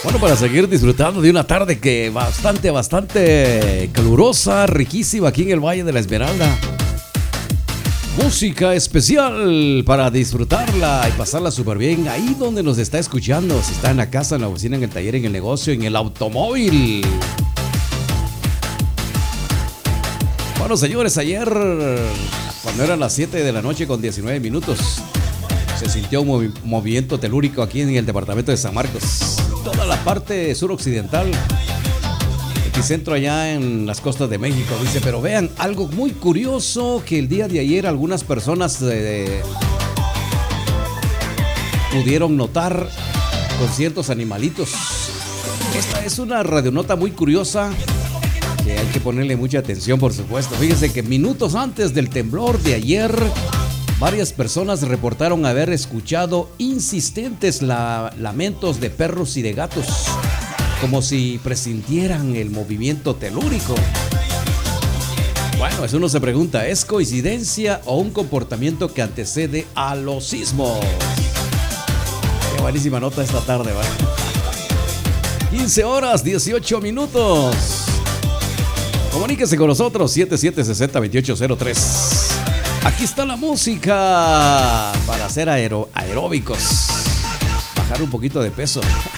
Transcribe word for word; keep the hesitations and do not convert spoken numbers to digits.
Bueno, para seguir disfrutando de una tarde que bastante, bastante calurosa, riquísima aquí en el Valle de la Esmeralda. Música especial para disfrutarla y pasarla súper bien ahí donde nos está escuchando. Si está en la casa, en la oficina, en el taller, en el negocio, en el automóvil. Bueno, señores, ayer cuando eran las siete de la noche con diecinueve minutos se sintió un movi- movimiento telúrico aquí en el departamento de San Marcos. Toda la parte suroccidental, epicentro allá en las costas de México, dice. Pero vean, algo muy curioso que el día de ayer algunas personas eh, pudieron notar con ciertos animalitos. Esta es una radionota muy curiosa que hay que ponerle mucha atención, por supuesto. Fíjense que minutos antes del temblor de ayer, varias personas reportaron haber escuchado insistentes la- lamentos de perros y de gatos, como si presintieran el movimiento telúrico. Bueno, eso uno se pregunta, ¿es coincidencia o un comportamiento que antecede a los sismos? Qué buenísima nota esta tarde, ¿va? quince horas, dieciocho minutos. Comuníquese con nosotros, siete siete seis cero, dos ocho cero tres. Aquí está la música para hacer aero- aeróbicos, bajar un poquito de peso.